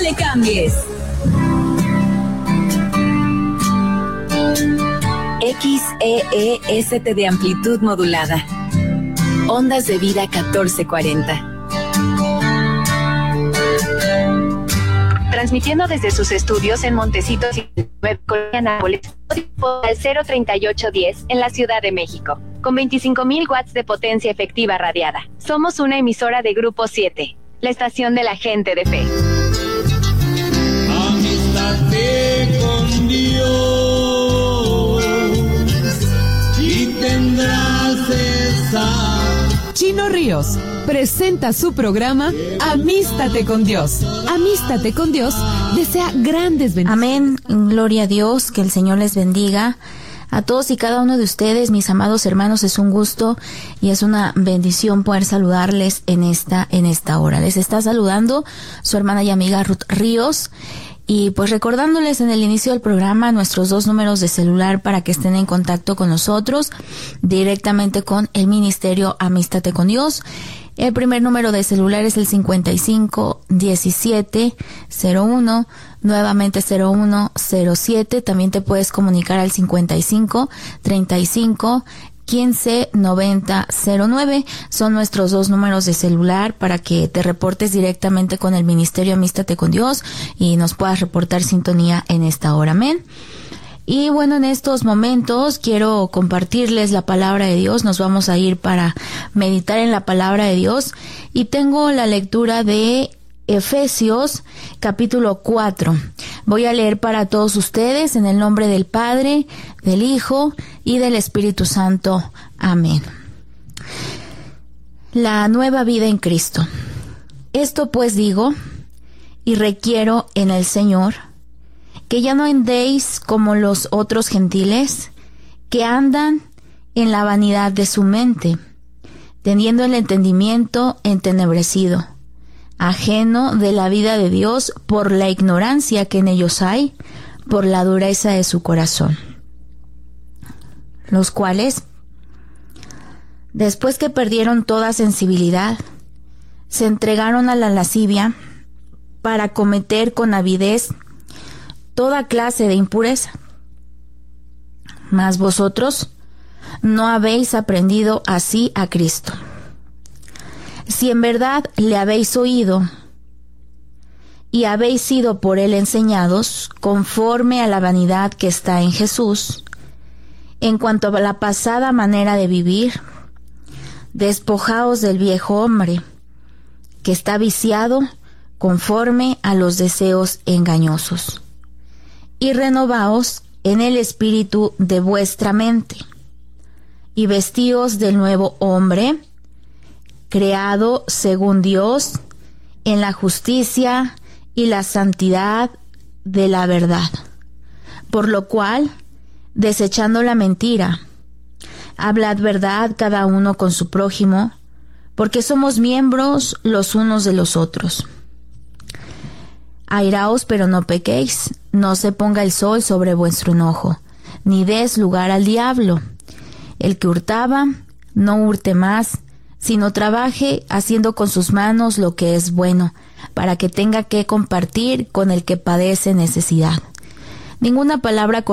le cambies. XEEST de amplitud modulada. Ondas de vida 1440. Transmitiendo desde sus estudios en Montecitos y Colonia Nápoles, al 03810 en la Ciudad de México, con 25,000 watts de potencia efectiva radiada. Somos una emisora de Grupo 7, la estación de la gente de fe. Amístate con Dios y tendrás esa. Chino Ríos presenta su programa Amístate con Dios. Amístate con Dios desea grandes bendiciones. Amén, gloria a Dios, que el Señor les bendiga. A todos y cada uno de ustedes, mis amados hermanos, es un gusto y es una bendición poder saludarles en esta hora. Les está saludando su hermana y amiga Ruth Ríos. Y pues recordándoles en el inicio del programa nuestros 2 números de celular para que estén en contacto con nosotros directamente con el Ministerio Amístate con Dios. El primer número de celular es el 55 17 01, nuevamente 0107. También te puedes comunicar al 55 35 15 90 09. Son nuestros 2 números de celular para que te reportes directamente con el Ministerio Amístate con Dios y nos puedas reportar sintonía en esta hora. Amén. Y bueno, en estos momentos quiero compartirles la palabra de Dios. Nos vamos a ir para meditar en la palabra de Dios y tengo la lectura de Efesios capítulo 4. Voy a leer para todos ustedes en el nombre del Padre, del Hijo y del Espíritu Santo. Amén. La nueva vida en Cristo. Esto pues digo y requiero en el Señor, que ya no andéis como los otros gentiles, que andan en la vanidad de su mente, teniendo el entendimiento entenebrecido, ajeno de la vida de Dios por la ignorancia que en ellos hay, por la dureza de su corazón. Los cuales, después que perdieron toda sensibilidad, se entregaron a la lascivia para cometer con avidez toda clase de impureza. Mas vosotros no habéis aprendido así a Cristo. Si en verdad le habéis oído y habéis sido por él enseñados conforme a la vanidad que está en Jesús, en cuanto a la pasada manera de vivir, despojaos del viejo hombre, que está viciado conforme a los deseos engañosos, y renovaos en el espíritu de vuestra mente, y vestíos del nuevo hombre, creado según Dios, en la justicia y la santidad de la verdad. Por lo cual, desechando la mentira, hablad verdad cada uno con su prójimo, porque somos miembros los unos de los otros. Airaos, pero no pequéis, no se ponga el sol sobre vuestro enojo, ni des lugar al diablo. El que hurtaba, no hurte más, sino trabaje haciendo con sus manos lo que es bueno, para que tenga que compartir con el que padece necesidad. Ninguna palabra